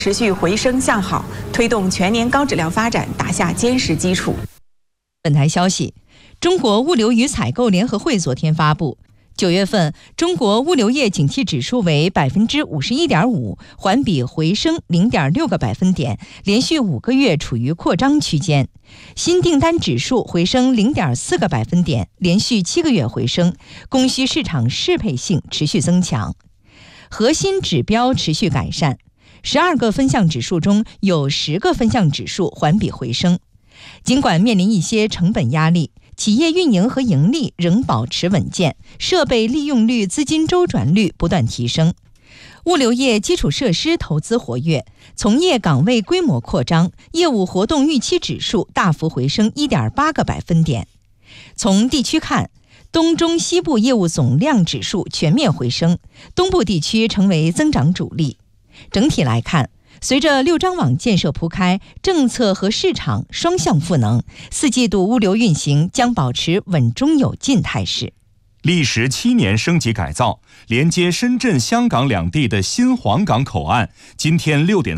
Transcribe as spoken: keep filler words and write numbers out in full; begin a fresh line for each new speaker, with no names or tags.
持续回升向好，推动全年高质量发展打下坚实基础。
本台消息，中国物流与采购联合会昨天发布，九月份中国物流业景气指数为百分之五十一点五，环比回升零点六个百分点，连续五个月处于扩张区间。新订单指数回升零点四个百分点，连续七个月回升，供需市场适配性持续增强，核心指标持续改善。十二个分项指数中有十个分项指数环比回升。尽管面临一些成本压力，企业运营和盈利仍保持稳健，设备利用率、资金周转率不断提升。物流业基础设施投资活跃，从业岗位规模扩张，业务活动预期指数大幅回升 一点八个百分点。从地区看，东中西部业务总量指数全面回升，东部地区成为增长主力。整体来看，随着六张网建设铺开，政策和市场双向赋能，四季度物流运行将保持稳中有进态势。
历时七年升级改造，连接深圳、香港两地的新皇岗口岸，今天六点